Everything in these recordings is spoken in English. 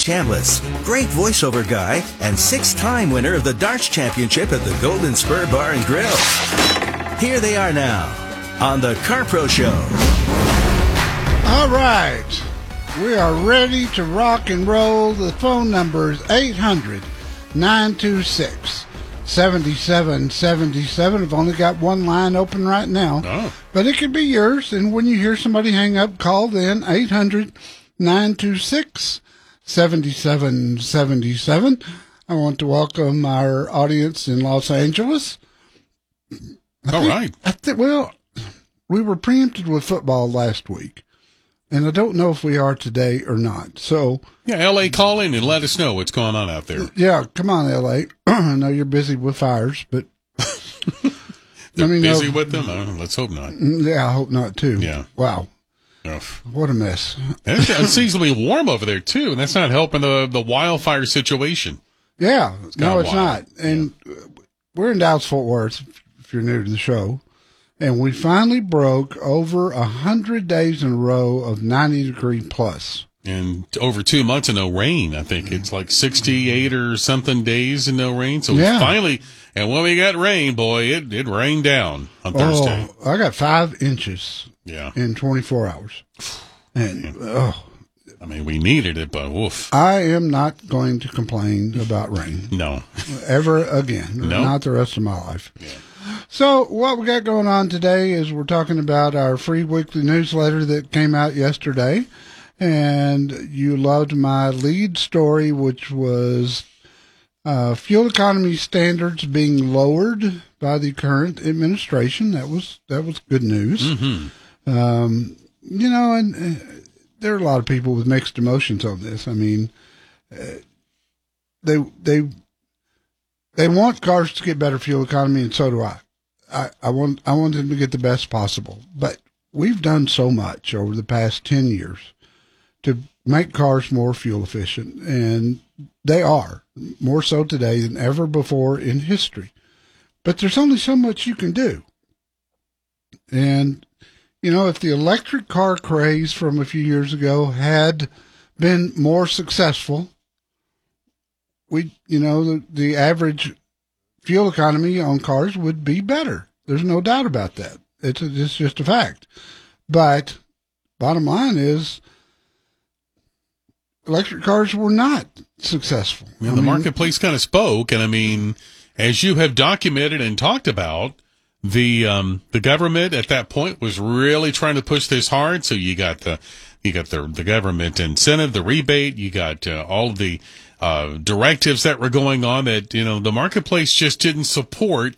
Chambliss, great voiceover guy, and 6-time winner of the Darts Championship at the Golden Spur Bar and Grill. Here they are now on the CarPro Show. All right. We are ready to rock and roll. The phone number is 800-926-7777. I've only got one line open right now. Oh. But it could be yours. And when you hear somebody hang up, call then 800-926-7777. I want to welcome our audience in Los Angeles. All right. Well, we were preempted with football last week. And I don't know if we are today or not. So Yeah, L.A., call in and let us know what's going on out there. yeah, come on, L.A. I know you're busy with fires, but They're busy with them? Let's hope not. Yeah, I hope not too. Yeah. Wow. Ugh. What a mess. It's unseasonably warm over there, too, and that's not helping the wildfire situation. Yeah. No, it's wild. not. And we're in Dallas-Fort Worth, if you're new to the show. And we finally broke over 100 days in a row of 90-degree plus. And over 2 months of no rain. I think it's like 68 or something days and no rain. So Yeah. finally, and when we got rain, boy, it rained down on Thursday. Oh, I got 5 inches Yeah. in 24 hours. And, I mean, we needed it, but woof. I am not going to complain about rain No. ever again. No. Not the rest of my life. Yeah. So what we got going on today is we're talking about our free weekly newsletter that came out yesterday. And you loved my lead story, which was fuel economy standards being lowered by the current administration. That was good news. Mm-hmm. You know, and there are a lot of people with mixed emotions on this. I mean, they want cars to get better fuel economy, and so do I. I want them to get the best possible. But we've done so much over the past 10 years to make cars more fuel efficient, and they are more so today than ever before in history. But there's only so much you can do. And, you know, if the electric car craze from a few years ago had been more successful, the average fuel economy on cars would be better. There's no doubt about that. It's just a fact. But bottom line is, electric cars were not successful. The marketplace kind of spoke, and I mean, as you have documented and talked about, the government at that point was really trying to push this hard. So you got the government incentive, the rebate, you got all of the directives that were going on that the marketplace just didn't support.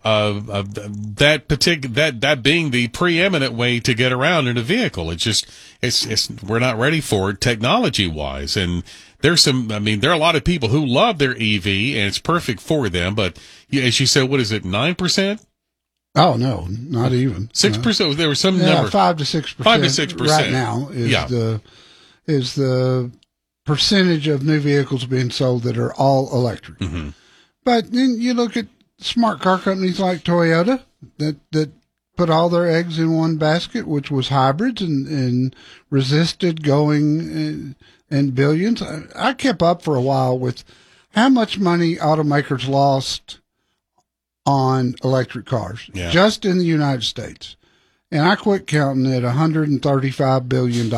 That being the preeminent way to get around in a vehicle. We're not ready for it technology wise. And there are a lot of people who love their EV and it's perfect for them. But as you said, what is it, 9%? Oh, no, not even 6%. There was some number. 5 to 6%. 5 to 6% right now is the percentage of new vehicles being sold that are all electric. Mm-hmm. But then you look at smart car companies like Toyota that put all their eggs in one basket, which was hybrids, and resisted going in billions. I kept up for a while with how much money automakers lost on electric cars just in the United States. And I quit counting at $135 billion.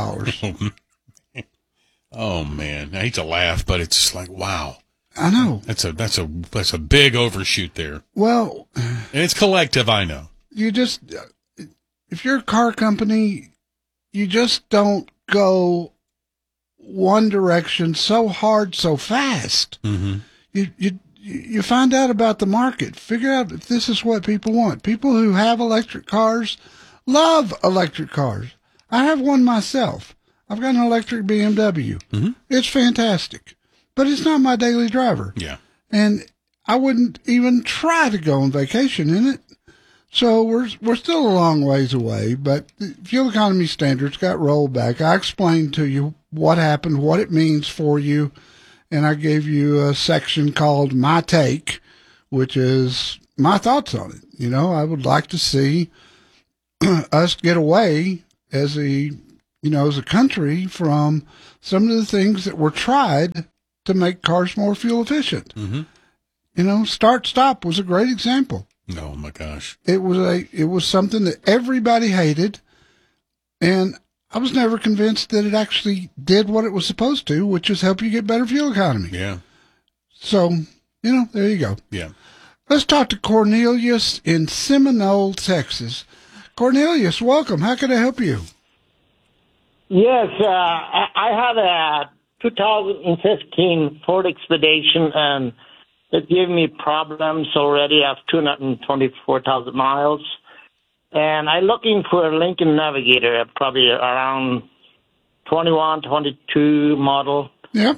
Oh man, I hate to laugh, but it's just like, wow. I know. That's a big overshoot there. Well, and it's collective, I know. If you're a car company, you just don't go one direction so hard, so fast. Mm-hmm. You find out about the market, figure out if this is what people want. People who have electric cars love electric cars. I have one myself. I've got an electric BMW. Mm-hmm. It's fantastic. But it's not my daily driver. Yeah. And I wouldn't even try to go on vacation in it. So we're still a long ways away, but the fuel economy standards got rolled back. I explained to you what happened, what it means for you, and I gave you a section called My Take, which is my thoughts on it. I would like to see us get away as a as a country from some of the things that were tried to make cars more fuel efficient. Mm-hmm. Start-stop was a great example. Oh my gosh. It was something that everybody hated, and I was never convinced that it actually did what it was supposed to, which is help you get better fuel economy. Yeah. So, there you go. Yeah. Let's talk to Cornelius in Seminole, Texas. Cornelius, welcome. How can I help you? Yes, I had a 2015 Ford Expedition, and it gave me problems already after 224,000 miles. And I'm looking for a Lincoln Navigator, probably around 21, 22 model. Yeah.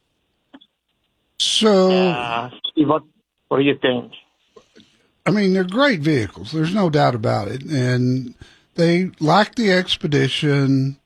So, what do you think? I mean, they're great vehicles. There's no doubt about it. And they like the Expedition.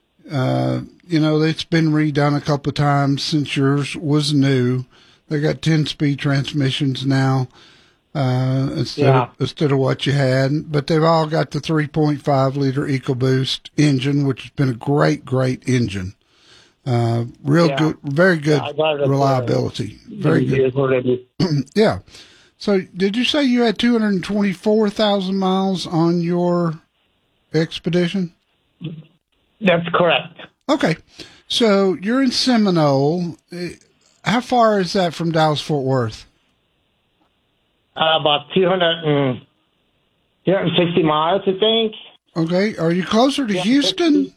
It's been redone a couple of times since yours was new. They got 10-speed transmissions now instead of what you had. But they've all got the 3.5-liter EcoBoost engine, which has been a great, great engine. Good, very good reliability. Very good. Yeah. So did you say you had 224,000 miles on your Expedition? That's correct. Okay. So you're in Seminole. How far is that from Dallas-Fort Worth? About 260 miles, I think. Okay. Are you closer to Houston?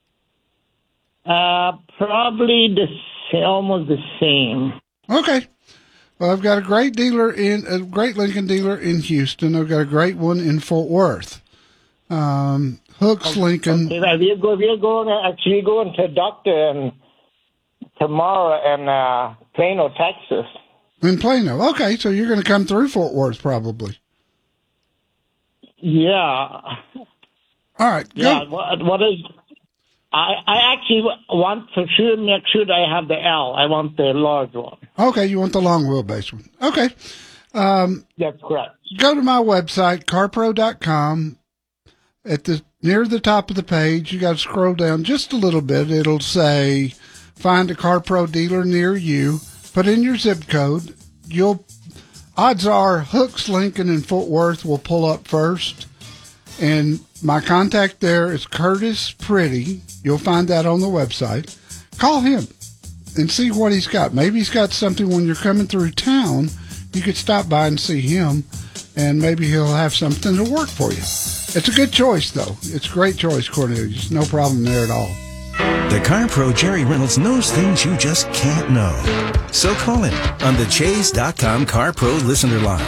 Probably almost the same. Okay. Well, I've got a great Lincoln dealer in Houston. I've got a great one in Fort Worth. Hooks Lincoln. Okay, we're going to a doctor tomorrow in Plano, Texas. In Plano. Okay, so you're going to come through Fort Worth probably. Yeah. All right. Yeah. What is? I actually want to make sure that I have the L. I want the large one. Okay, you want the long wheelbase one. Okay. That's correct. Go to my website, carpro.com. Near the top of the page, you got to scroll down just a little bit. It'll say, find a CarPro dealer near you. Put in your zip code. Odds are Hooks Lincoln in Fort Worth will pull up first. And my contact there is Curtis Pretty. You'll find that on the website. Call him and see what he's got. Maybe he's got something when you're coming through town. You could stop by and see him, and maybe he'll have something to work for you. It's a good choice, though. It's a great choice, Cornelius. No problem there at all. The Car Pro Jerry Reynolds knows things you just can't know. So call him on the Chase.com Car Pro listener line.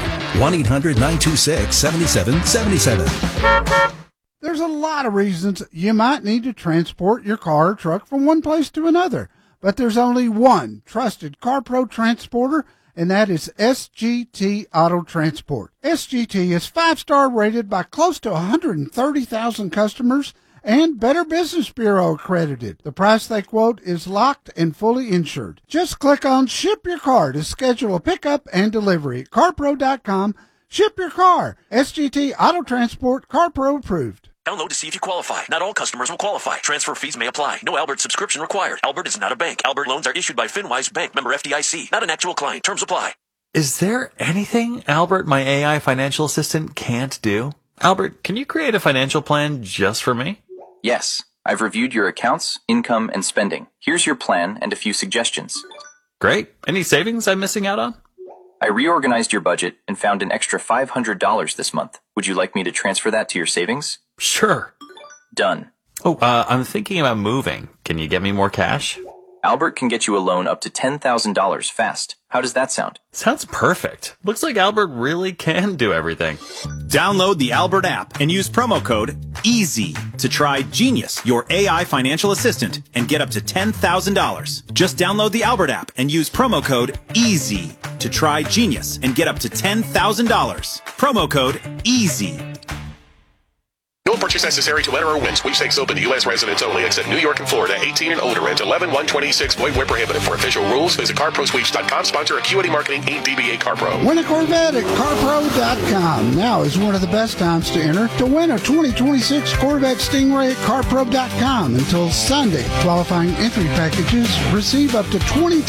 1-800-926-7777. There's a lot of reasons you might need to transport your car or truck from one place to another. But there's only one trusted Car Pro transporter, and that is SGT Auto Transport. SGT is 5-star rated by close to 130,000 customers and Better Business Bureau accredited. The price they quote is locked and fully insured. Just click on Ship Your Car to schedule a pickup and delivery at carpro.com. Ship your car. SGT Auto Transport, CarPro approved. Download to see if you qualify. Not all customers will qualify. Transfer fees may apply. No Albert subscription required. Albert is not a bank. Albert loans are issued by FinWise Bank, member FDIC. Not an actual client. Terms apply. Is there anything Albert, my AI financial assistant, can't do? Albert, can you create a financial plan just for me? Yes. I've reviewed your accounts, income, and spending. Here's your plan and a few suggestions. Great. Any savings I'm missing out on? I reorganized your budget and found an extra $500 this month. Would you like me to transfer that to your savings? Sure. Done. Oh, I'm thinking about moving. Can you get me more cash? Albert can get you a loan up to $10,000 fast. How does that sound? Sounds perfect. Looks like Albert really can do everything. Download the Albert app and use promo code EASY to try Genius, your AI financial assistant, and get up to $10,000. Just download the Albert app and use promo code EASY to try Genius and get up to $10,000. Promo code EASY. No purchase necessary to enter or win. Sweepstakes open to U.S. residents only, except New York and Florida. 18 and older. Rent 11-126. Void where prohibited. For official rules, visit CarProSweeps.com. Sponsor Acuity Marketing, Inc. DBA CarPro. Win a Corvette at CarPro.com. Now is one of the best times to enter to win a 2026 Corvette Stingray at CarPro.com until Sunday. Qualifying entry packages receive up to 20